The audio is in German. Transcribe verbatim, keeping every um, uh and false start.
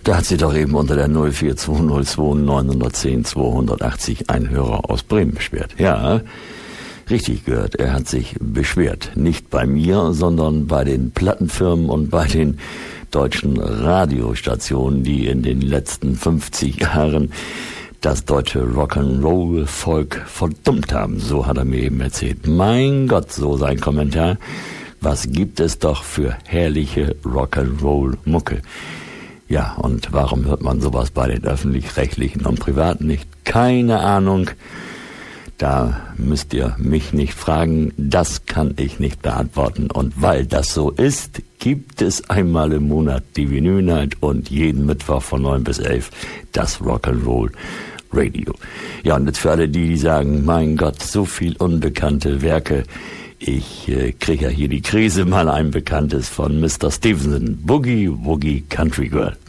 Da hat sich doch eben unter der null vier zwei null zwei neun eins null zwei achtzig ein Hörer aus Bremen beschwert. Ja, richtig gehört, er hat sich beschwert. Nicht bei mir, sondern bei den Plattenfirmen und bei den deutschen Radiostationen, die in den letzten fünfzig Jahren das deutsche Rock'n'Roll-Volk verdummt haben. So hat er mir eben erzählt. Mein Gott, so sein Kommentar. Was gibt es doch für herrliche Rock'n'Roll-Mucke. Ja, und warum hört man sowas bei den Öffentlich-Rechtlichen und Privaten nicht? Keine Ahnung. Da müsst ihr mich nicht fragen. Das kann ich nicht beantworten. Und weil das so ist, gibt es einmal im Monat die Vinyl Night und jeden Mittwoch von neun bis elf das Rock'n'Roll Radio. Ja, und jetzt für alle die, die sagen, mein Gott, so viel unbekannte Werke. Ich äh, kriege ja hier die Krise, mal ein bekanntes von Mister Stevenson, Boogie Woogie Country Girl.